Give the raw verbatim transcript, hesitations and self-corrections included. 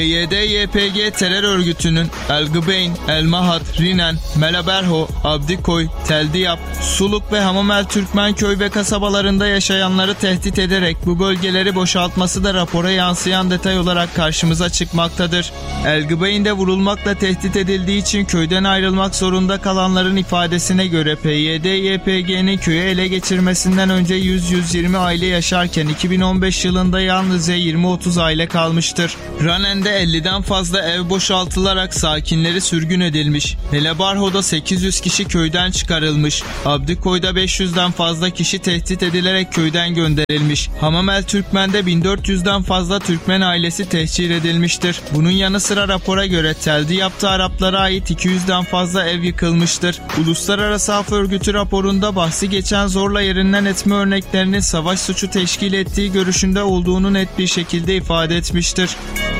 P Y D Y P G terör örgütünün El-Gıbeyn, El-Mahad, Rinen, Melaberho, Abdikoy, Teldiyap, Suluk ve Hamamel Türkmen köy ve kasabalarında yaşayanları tehdit ederek bu bölgeleri boşaltması da rapora yansıyan detay olarak karşımıza çıkmaktadır. El-Gıbeyn'de vurulmakla tehdit edildiği için köyden ayrılmak zorunda kalanların ifadesine göre P Y D Y P G'nin köyü ele geçirmesinden önce yüz yüz yirmi aile yaşarken iki bin on beş yılında yalnızca yirmi otuz aile kalmıştır. Ranen'de elliden fazla ev boşaltılarak sakinleri sürgün edilmiş. Melaberho'da sekiz yüz kişi köyden çıkarılmış. Abdikoy'da beş yüzden fazla kişi tehdit edilerek köyden gönderilmiş. Hamamel Türkmen'de bin dört yüzden fazla Türkmen ailesi tehcir edilmiştir. Bunun yanı sıra rapora göre Teldiyap'ta Araplara ait iki yüzden fazla ev yıkılmıştır. Uluslararası Af Örgütü raporunda bahsi geçen zorla yerinden etme örneklerinin savaş suçu teşkil ettiği görüşünde olduğunu net bir şekilde ifade etmiştir.